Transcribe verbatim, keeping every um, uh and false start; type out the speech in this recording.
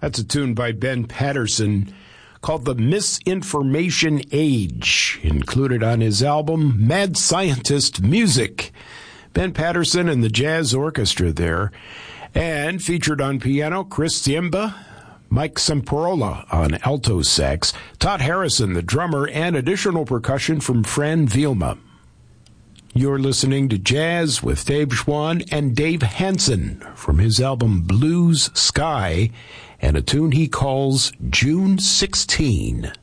That's a tune by Ben Patterson called The Misinformation Age, included on his album Mad Scientist Music. Ben Patterson and the Jazz Orchestra there. And featured on piano, Chris Ziemba, Mike Semperola on alto sax, Todd Harrison, the drummer, and additional percussion from Fran Vilma. You're listening to Jazz with Dave Schwann and Dave Hansen from his album Blues Sky and a tune he calls June sixteenth.